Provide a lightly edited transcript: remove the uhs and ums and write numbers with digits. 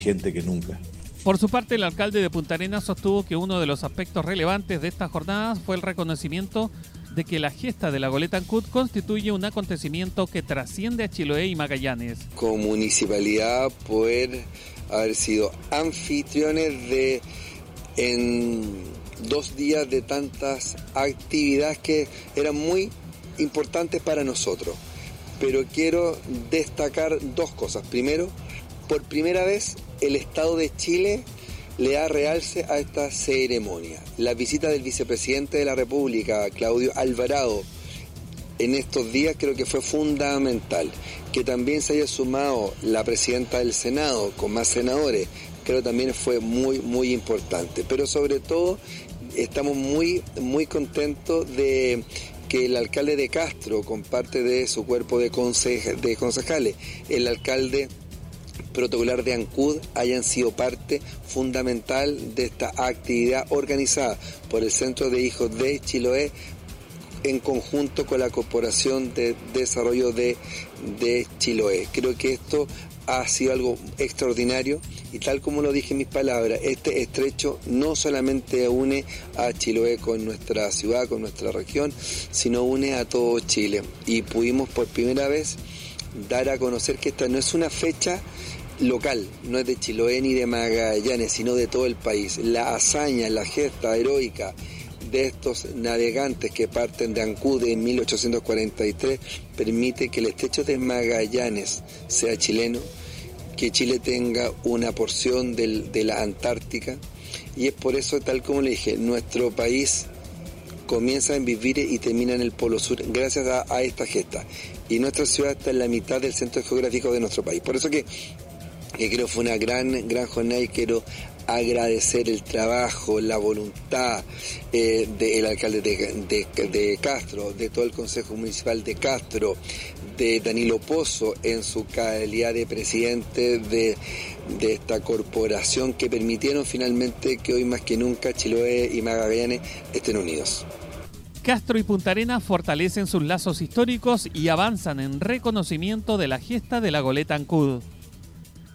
gente que nunca. Por su parte, el alcalde de Punta Arenas sostuvo que uno de los aspectos relevantes de estas jornadas fue el reconocimiento de que la gesta de la Goleta Ancud constituye un acontecimiento que trasciende a Chiloé y Magallanes. Como municipalidad, poder haber sido anfitriones en 2 días de tantas actividades que eran muy importantes para nosotros. Pero quiero destacar 2 cosas. Primero, por primera vez el Estado de Chile le da realce a esta ceremonia. La visita del vicepresidente de la República, Claudio Alvarado, en estos días creo que fue fundamental. Que también se haya sumado la presidenta del Senado con más senadores, creo también fue muy, muy importante. Pero sobre todo estamos muy, muy contentos de que el alcalde de Castro, con parte de su cuerpo de concejales, el alcalde protocolar de Ancud hayan sido parte fundamental de esta actividad organizada por el Centro de Hijos de Chiloé en conjunto con la Corporación de Desarrollo de Chiloé. Creo que esto ha sido algo extraordinario y tal como lo dije en mis palabras, este estrecho no solamente une a Chiloé con nuestra ciudad, con nuestra región, sino une a todo Chile. Y pudimos por primera vez dar a conocer que esta no es una fecha local, no es de Chiloé ni de Magallanes, sino de todo el país. La hazaña, la gesta heroica de estos navegantes que parten de Ancud en 1843 permite que el estrecho de Magallanes sea chileno, que Chile tenga una porción de la Antártica, y es por eso, tal como le dije, nuestro país comienza en Bisbire y termina en el Polo Sur gracias a esta gesta, y nuestra ciudad está en la mitad del centro geográfico de nuestro país. Por eso que creo que fue una gran jornada, y quiero agradecer el trabajo, la voluntad del alcalde de Castro, de todo el Consejo Municipal de Castro, de Danilo Pozo en su calidad de presidente de esta corporación, que permitieron finalmente que hoy más que nunca Chiloé y Magallanes estén unidos. Castro y Punta Arenas fortalecen sus lazos históricos y avanzan en reconocimiento de la gesta de la Goleta Ancud.